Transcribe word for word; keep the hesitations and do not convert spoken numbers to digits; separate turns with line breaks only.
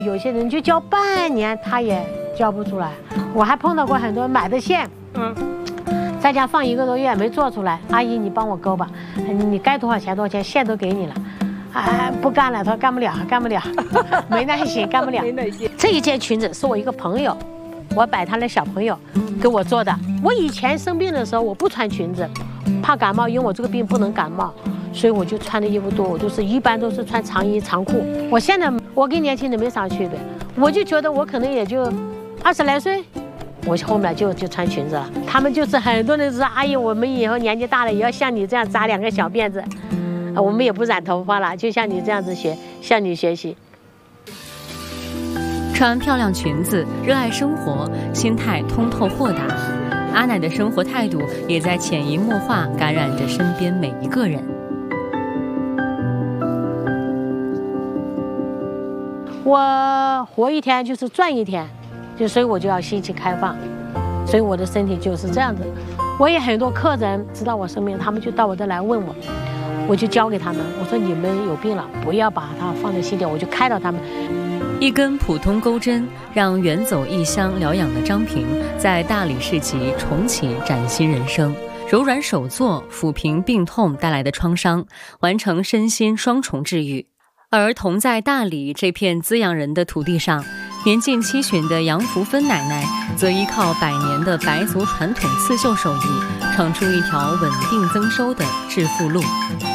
有些人就交半年，他也交不出来。我还碰到过很多买的线，嗯，在家放一个多月没做出来，阿姨你帮我勾吧，你该多少钱多少钱，线都给你了。 哎，不干了，他说干不了，干不了，没耐心，干不了。没耐心。这一件裙子是我一个朋友，我摆摊的小朋友给我做的。我以前生病的时候，我不穿裙子，怕感冒，因为我这个病不能感冒，所以我就穿的衣服多，我都是一般都是穿长衣长裤。我现在我跟年轻人没啥区别，我就觉得我可能也就二十来岁，我后面就就穿裙子了。他们就是很多人说，阿姨，我们以后年纪大了也要像你这样扎两个小辫子。 我们也不染头发了，就像你这样子学，向你学习。
穿漂亮裙子，热爱生活，心态通透豁达。阿奶的生活态度也在潜移默化感染着身边每一个人。
我活一天就是赚一天，就所以我就要心情开放，所以我的身体就是这样子。我也很多客人知道我生病，他们就到我这来问我。 我就教给他们，我说你们有病了，不要把它放在心里，我就开导他们。
一根普通钩针，让远走异乡疗养的张平在大理市集重启崭新人生，柔软手作抚平病痛带来的创伤，完成身心双重治愈。而同在大理这片滋养人的土地上，年近七旬的杨福芬奶奶则依靠百年的白族传统刺绣手艺，闯出一条稳定增收的致富路。